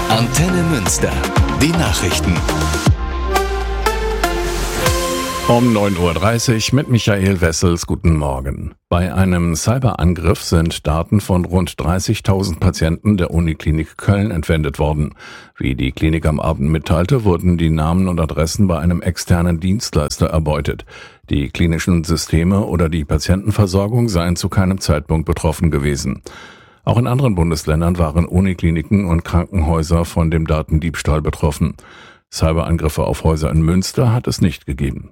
Antenne Münster. Die Nachrichten. Um 9.30 Uhr mit Michael Wessels. Guten Morgen. Bei einem Cyberangriff sind Daten von rund 30.000 Patienten der Uniklinik Köln entwendet worden. Wie die Klinik am Abend mitteilte, wurden die Namen und Adressen bei einem externen Dienstleister erbeutet. Die klinischen Systeme oder die Patientenversorgung seien zu keinem Zeitpunkt betroffen gewesen. Auch in anderen Bundesländern waren Unikliniken und Krankenhäuser von dem Datendiebstahl betroffen. Cyberangriffe auf Häuser in Münster hat es nicht gegeben.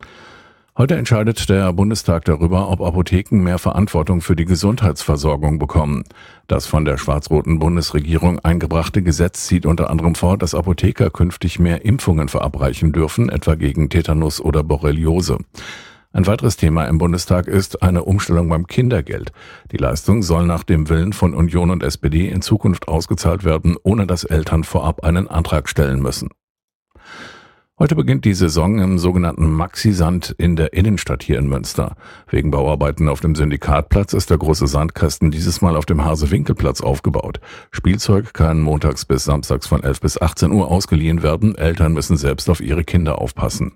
Heute entscheidet der Bundestag darüber, ob Apotheken mehr Verantwortung für die Gesundheitsversorgung bekommen. Das von der schwarz-roten Bundesregierung eingebrachte Gesetz sieht unter anderem vor, dass Apotheker künftig mehr Impfungen verabreichen dürfen, etwa gegen Tetanus oder Borreliose. Ein weiteres Thema im Bundestag ist eine Umstellung beim Kindergeld. Die Leistung soll nach dem Willen von Union und SPD in Zukunft ausgezahlt werden, ohne dass Eltern vorab einen Antrag stellen müssen. Heute beginnt die Saison im sogenannten Maxi-Sand in der Innenstadt hier in Münster. Wegen Bauarbeiten auf dem Syndikatplatz ist der große Sandkasten dieses Mal auf dem Hase-Winkel-Platz aufgebaut. Spielzeug kann montags bis samstags von 11 bis 18 Uhr ausgeliehen werden. Eltern müssen selbst auf ihre Kinder aufpassen.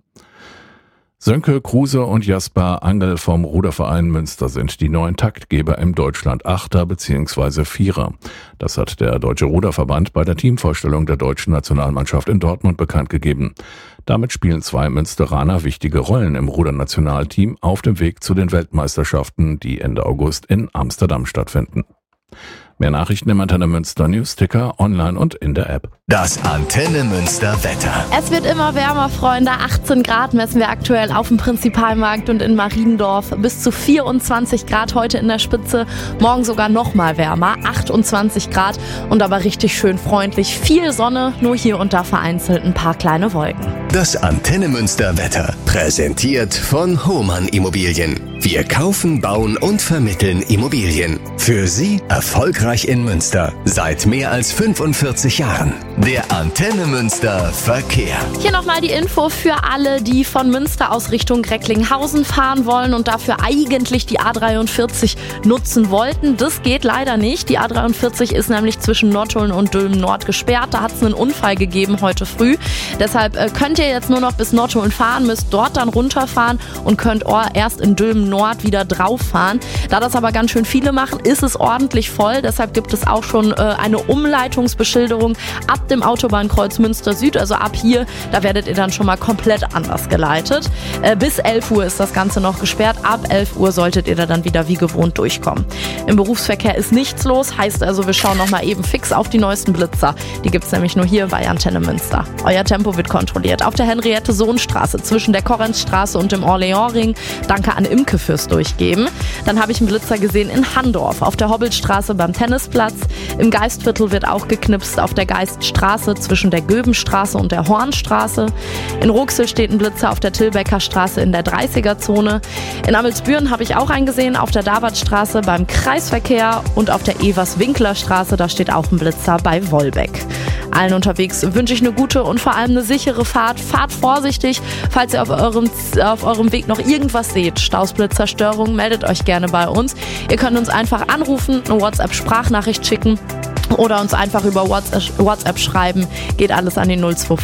Sönke, Kruse und Jasper Angel vom Ruderverein Münster sind die neuen Taktgeber im Deutschland-Achter bzw. Vierer. Das hat der Deutsche Ruderverband bei der Teamvorstellung der deutschen Nationalmannschaft in Dortmund bekannt gegeben. Damit spielen zwei Münsteraner wichtige Rollen im Rudernationalteam auf dem Weg zu den Weltmeisterschaften, die Ende August in Amsterdam stattfinden. Mehr Nachrichten im Antenne Münster Newsticker, online und in der App. Das Antenne Münster Wetter. Es wird immer wärmer, Freunde. 18 Grad messen wir aktuell auf dem Prinzipalmarkt und in Mariendorf. Bis zu 24 Grad heute in der Spitze. Morgen sogar noch mal wärmer, 28 Grad und aber richtig schön freundlich. Viel Sonne, nur hier und da vereinzelt ein paar kleine Wolken. Das Antenne Münster Wetter. Präsentiert von Hohmann Immobilien. Wir kaufen, bauen und vermitteln Immobilien. Für Sie erfolgreich in Münster. Seit mehr als 45 Jahren. Der Antenne Münster Verkehr. Hier nochmal die Info für alle, die von Münster aus Richtung Recklinghausen fahren wollen und dafür eigentlich die A43 nutzen wollten. Das geht leider nicht. Die A43 ist nämlich zwischen Nottuln und Dülmen-Nord gesperrt. Da hat es einen Unfall gegeben heute früh. Deshalb könnt ihr jetzt nur noch bis Nottuln fahren, müsst dort dann runterfahren und könnt erst in Dülmen-Nord wieder drauf fahren. Da das aber ganz schön viele machen, ist es ordentlich voll. Deshalb gibt es auch schon eine Umleitungsbeschilderung ab dem Autobahnkreuz Münster Süd, also ab hier, da werdet ihr dann schon mal komplett anders geleitet. Bis 11 Uhr ist das Ganze noch gesperrt, ab 11 Uhr solltet ihr da dann wieder wie gewohnt durchkommen. Im Berufsverkehr ist nichts los, heißt also, wir schauen nochmal eben fix auf die neuesten Blitzer. Die gibt's nämlich nur hier bei Antenne Münster. Euer Tempo wird kontrolliert. Auf der Henriette-Sohn-Straße zwischen der Korrenzstraße und dem Orleans-Ring. Danke an Imke fürs Durchgeben. Dann habe ich einen Blitzer gesehen in Handorf, auf der Hobbelstraße beim Tennisplatz. Im Geistviertel wird auch geknipst, auf der Geiststraße zwischen der Göbenstraße und der Hornstraße. In Ruxel steht ein Blitzer auf der Tilbecker Straße in der 30er-Zone. In Amelsbüren habe ich auch einen gesehen, auf der Davidstraße beim Kreisverkehr und auf der Evers-Winkler-Straße, da steht auch ein Blitzer bei Wolbeck. Allen unterwegs wünsche ich eine gute und vor allem eine sichere Fahrt. Fahrt vorsichtig, falls ihr auf eurem Weg noch irgendwas seht. Stausblitzer, Störungen, meldet euch gerne bei uns. Ihr könnt uns einfach anrufen, eine WhatsApp-Sprachnachricht schicken oder uns einfach über WhatsApp schreiben. Geht alles an die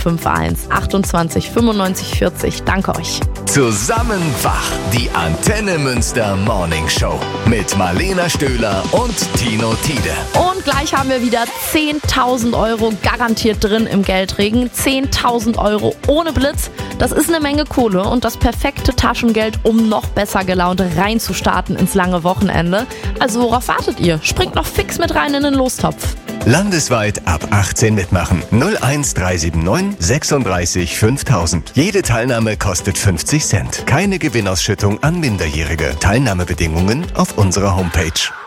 0251 28 95 40. Danke euch. Zusammen wach, die Antenne Münster Morning Show mit Marlena Stöhler und Tino Tiede. Und gleich haben wir wieder 10.000 Euro garantiert drin im Geldregen. 10.000 Euro ohne Blitz. Das ist eine Menge Kohle und das perfekte Taschengeld, um noch besser gelaunt reinzustarten ins lange Wochenende. Also worauf wartet ihr? Springt noch fix mit rein in den Lostopf. Landesweit ab 18 mitmachen. 01379 36 5000. Jede Teilnahme kostet 50 Cent. Keine Gewinnausschüttung an Minderjährige. Teilnahmebedingungen auf unserer Homepage.